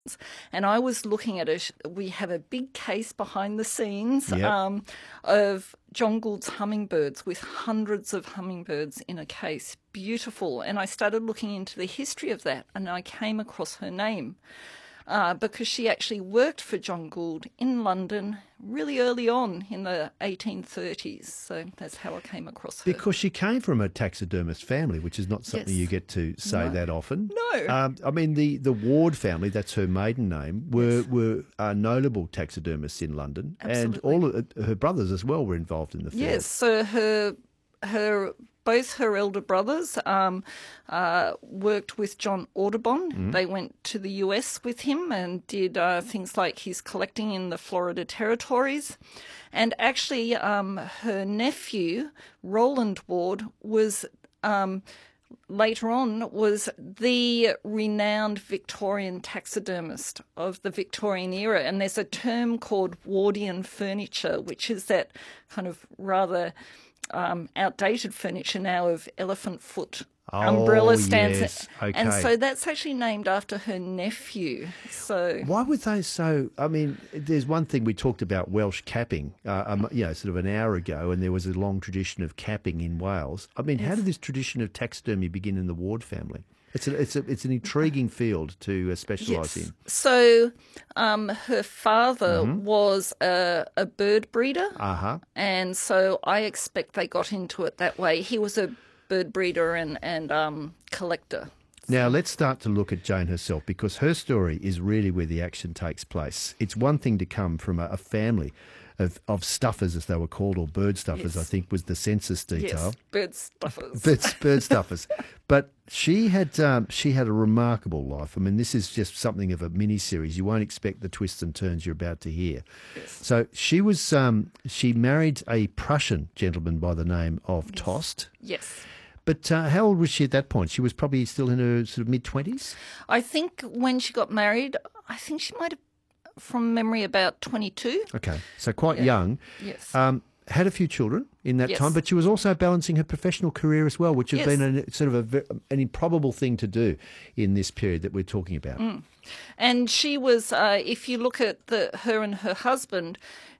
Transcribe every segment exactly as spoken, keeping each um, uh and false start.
And I was looking at it. We have a big case behind the scenes Yep. um, of John Gould's hummingbirds with hundreds of hummingbirds in a case. Beautiful. And I started looking into the history of that, and I came across her name. Uh, because she actually worked for John Gould in London really early on in the eighteen thirties. So that's how I came across her. Because she came from a taxidermist family, which is not something Yes. you get to say No. that often. No. Um, I mean, the, the Ward family, that's her maiden name, were, were uh, notable taxidermists in London. And Absolutely. all of her brothers as well were involved in the field. Yes, so her her both her elder brothers um, uh, worked with John Audubon. Mm-hmm. They went to the U S with him and did uh, things like his collecting in the Florida territories. And actually, um, her nephew, Roland Ward, was um, later on was the renowned Victorian taxidermist of the Victorian era. And there's a term called Wardian furniture, which is that kind of rather um, outdated furniture now of elephant foot Oh, umbrella stands. yes. And Okay. so that's actually named after her nephew. So Why were they so? I mean, there's one thing we talked about Welsh capping, uh, um, you know, sort of an hour ago, and there was a long tradition of capping in Wales. I mean, how did this tradition of taxidermy begin in the Ward family? It's a, it's a, it's an intriguing field to uh, specialise in. So um, her father Mm-hmm. was a, a bird breeder, Uh huh. and so I expect they got into it that way. He was a bird breeder and, and um, collector. Now, let's start to look at Jane herself, because her story is really where the action takes place. It's one thing to come from a, a family of, of stuffers, as they were called, or bird stuffers, Yes. I think was the census detail. Yes, bird stuffers. Bird, bird stuffers. But she had um, she had a remarkable life. I mean, this is just something of a mini series. You won't expect the twists and turns you're about to hear. So she was um, she married a Prussian gentleman by the name of Tost. Yes. But uh, how old was she at that point? She was probably still in her sort of mid twenties. I think when she got married, I think she might have, from memory, about twenty-two. Okay, so quite young. Yes. Um, had a few children in that Yes. time, but she was also balancing her professional career as well, which has Yes. been a, sort of a, ve- an improbable thing to do in this period that we're talking about. Mm. And she was, uh, if you look at the her and her husband,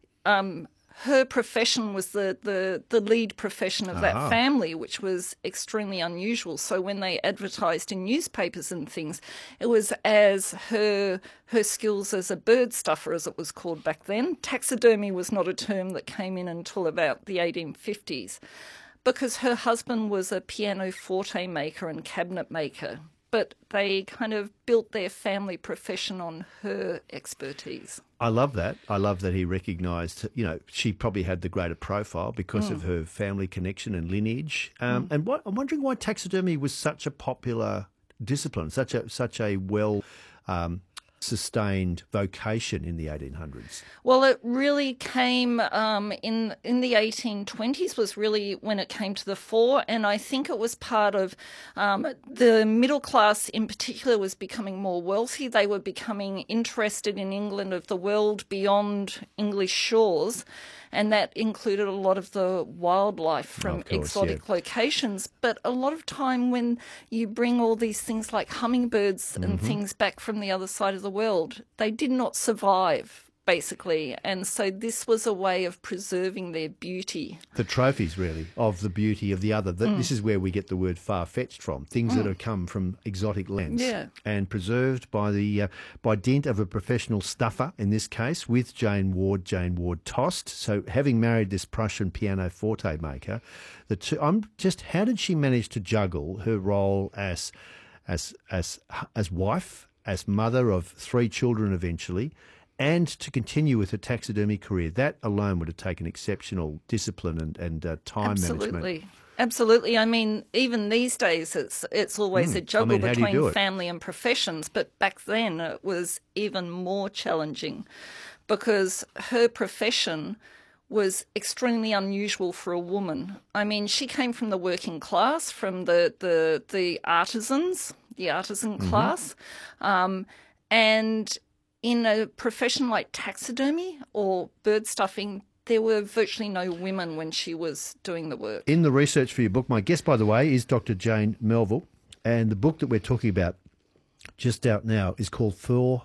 um, her profession was the, the, the lead profession of that Ah. family, which was extremely unusual. So when they advertised in newspapers and things, it was as her her skills as a bird stuffer, as it was called back then. Taxidermy was not a term that came in until about the eighteen fifties, because her husband was a pianoforte maker and cabinet maker. But they kind of built their family profession on her expertise. I love that. I love that he recognised, you know, she probably had the greater profile because Mm. of her family connection and lineage. Um, And what, I'm wondering why taxidermy was such a popular discipline, such a such a well um, sustained vocation in the eighteen hundreds. Well, it really came um, in in the eighteen twenties was really when it came to the fore, and I think it was part of um, the middle class in particular was becoming more wealthy. They were becoming interested in England of the world beyond English shores, and that included a lot of the wildlife from Of course, exotic locations. But a lot of time when you bring all these things like hummingbirds and Mm-hmm. things back from the other side of the world, they did not survive, basically. And so this was a way of preserving their beauty. The trophies, really, of the beauty of the other. Th- This is where we get the word far-fetched from, things that have come from exotic lands Yeah. and preserved by the uh, by dint of a professional stuffer, in this case, with Jane Ward, Jane Ward Tost. So having married this Prussian pianoforte maker, the two, I'm just, how did she manage to juggle her role as, as, as, as wife, as mother of three children eventually, and to continue with her taxidermy career? That alone would have taken exceptional discipline and, and uh, time management. Absolutely. Absolutely. I mean, even these days, it's it's always a juggle mean, how do you do between it? family and professions. But back then, it was even more challenging because her profession was extremely unusual for a woman. I mean, she came from the working class, from the the, the artisans, the artisan Mm-hmm. class, um, and in a profession like taxidermy or bird stuffing, there were virtually no women when she was doing the work. In the research for your book, my guest, by the way, is Doctor Jane Melville, and the book that we're talking about just out now is called Four